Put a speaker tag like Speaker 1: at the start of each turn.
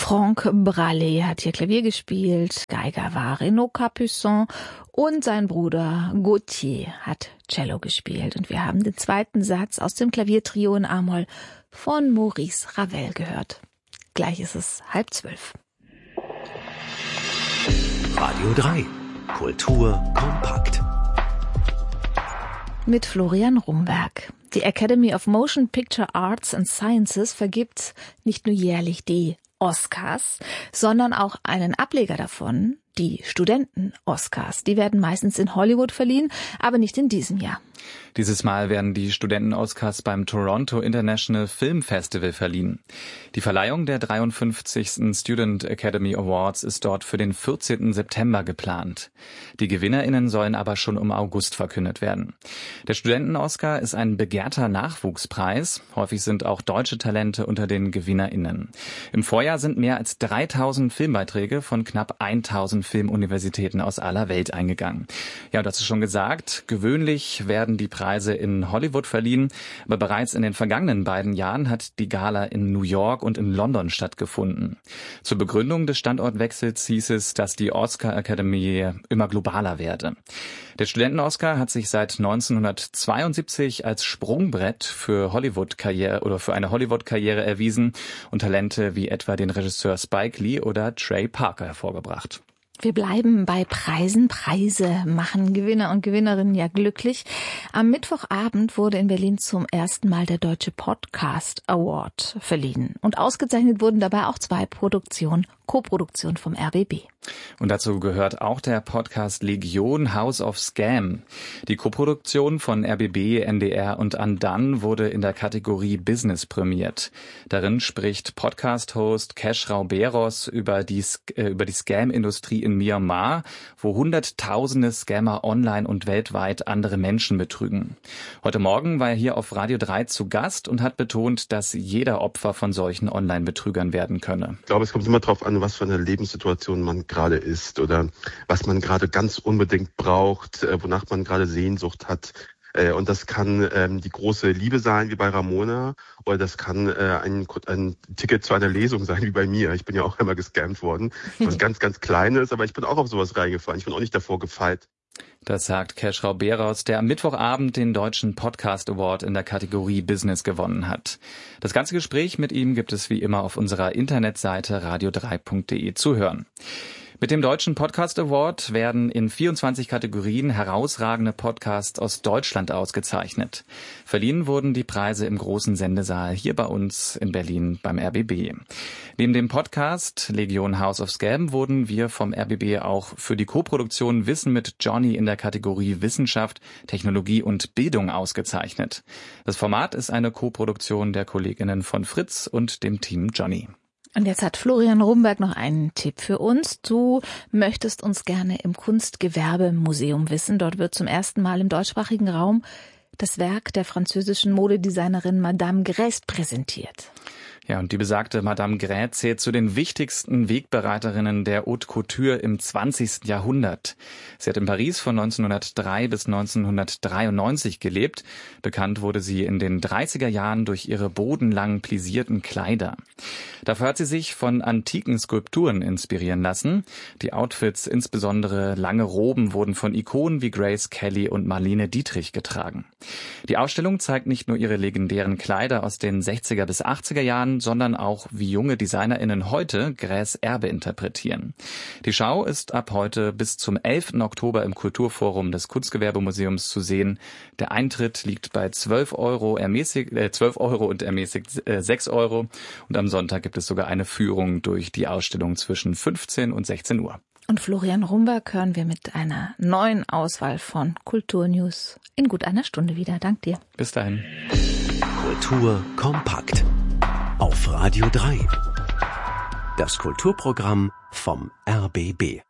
Speaker 1: Franck Bralé hat hier Klavier gespielt, Geiger war Renaud Capuçon und sein Bruder Gauthier hat Cello gespielt. Und wir haben den zweiten Satz aus dem Klaviertrio in A-Moll von Maurice Ravel gehört. Gleich ist es 11:30.
Speaker 2: Radio 3. Kultur kompakt.
Speaker 1: Mit Florian Rumberg. Die Academy of Motion Picture Arts and Sciences vergibt nicht nur jährlich die Oscars, sondern auch einen Ableger davon, die Studenten-Oscars. Die werden meistens in Hollywood verliehen, aber nicht in diesem Jahr.
Speaker 3: Dieses Mal werden die Studenten-Oscars beim Toronto International Film Festival verliehen. Die Verleihung der 53. Student Academy Awards ist dort für den 14. September geplant. Die GewinnerInnen sollen aber schon im August verkündet werden. Der Studenten-Oscar ist ein begehrter Nachwuchspreis. Häufig sind auch deutsche Talente unter den GewinnerInnen. Im Vorjahr sind mehr als 3000 Filmbeiträge von knapp 1000 Filmuniversitäten aus aller Welt eingegangen. Ja, das ist schon gesagt. Gewöhnlich werden die Preise in Hollywood verliehen, aber bereits in den vergangenen beiden Jahren hat die Gala in New York und in London stattgefunden. Zur Begründung des Standortwechsels hieß es, dass die Oscar Academy immer globaler werde. Der Studenten-Oscar hat sich seit 1972 als Sprungbrett für Hollywood-Karriere oder für eine Hollywood-Karriere erwiesen und Talente wie etwa den Regisseur Spike Lee oder Trey Parker hervorgebracht.
Speaker 1: Wir bleiben bei Preisen. Preise machen Gewinner und Gewinnerinnen ja glücklich. Am Mittwochabend wurde in Berlin zum ersten Mal der Deutsche Podcast Award verliehen. Und ausgezeichnet wurden dabei auch zwei Co-Produktionen vom RBB.
Speaker 3: Und dazu gehört auch der Podcast Legion House of Scam. Die Koproduktion von RBB, NDR und Undone wurde in der Kategorie Business prämiert. Darin spricht Podcast-Host Cash Rauberos über die Scam-Industrie in Myanmar, wo Hunderttausende Scammer online und weltweit andere Menschen betrügen. Heute Morgen war er hier auf Radio 3 zu Gast und hat betont, dass jeder Opfer von solchen Online-Betrügern werden könne.
Speaker 4: Ich glaube, es kommt immer darauf an, was für eine Lebenssituation man gerade ist oder was man gerade ganz unbedingt braucht, wonach man gerade Sehnsucht hat. Und das kann die große Liebe sein, wie bei Ramona, oder das kann ein Ticket zu einer Lesung sein, wie bei mir. Ich bin ja auch einmal gescammt worden. Was ganz, ganz Kleines, aber ich bin auch auf sowas reingefallen. Ich bin auch nicht davor gefeit.
Speaker 3: Das sagt Cash Rauberos, der am Mittwochabend den Deutschen Podcast Award in der Kategorie Business gewonnen hat. Das ganze Gespräch mit ihm gibt es wie immer auf unserer Internetseite radio3.de zu hören. Mit dem Deutschen Podcast Award werden in 24 Kategorien herausragende Podcasts aus Deutschland ausgezeichnet. Verliehen wurden die Preise im großen Sendesaal hier bei uns in Berlin beim RBB. Neben dem Podcast Legion House of Scam wurden wir vom RBB auch für die Koproduktion Wissen mit Johnny in der Kategorie Wissenschaft, Technologie und Bildung ausgezeichnet. Das Format ist eine Koproduktion der Kolleginnen von Fritz und dem Team Johnny.
Speaker 1: Und jetzt hat Florian Rumberg noch einen Tipp für uns. Du möchtest uns gerne im Kunstgewerbemuseum wissen. Dort wird zum ersten Mal im deutschsprachigen Raum das Werk der französischen Modedesignerin Madame Grès präsentiert.
Speaker 3: Ja, und die besagte Madame Grès zählt zu den wichtigsten Wegbereiterinnen der Haute Couture im 20. Jahrhundert. Sie hat in Paris von 1903 bis 1993 gelebt. Bekannt wurde sie in den 30er Jahren durch ihre bodenlangen plisierten Kleider. Dafür hat sie sich von antiken Skulpturen inspirieren lassen. Die Outfits, insbesondere lange Roben, wurden von Ikonen wie Grace Kelly und Marlene Dietrich getragen. Die Ausstellung zeigt nicht nur ihre legendären Kleider aus den 60er bis 80er Jahren, sondern auch, wie junge DesignerInnen heute Grès Erbe interpretieren. Die Schau ist ab heute bis zum 11. Oktober im Kulturforum des Kunstgewerbemuseums zu sehen. Der Eintritt liegt bei 12 Euro und ermäßigt 6 Euro. Und am Sonntag gibt es sogar eine Führung durch die Ausstellung zwischen 15 und 16 Uhr.
Speaker 1: Und Florian Rumberg hören wir mit einer neuen Auswahl von Kulturnews in gut einer Stunde wieder. Dank dir.
Speaker 3: Bis dahin.
Speaker 2: Kultur kompakt. Auf Radio 3. Das Kulturprogramm vom RBB.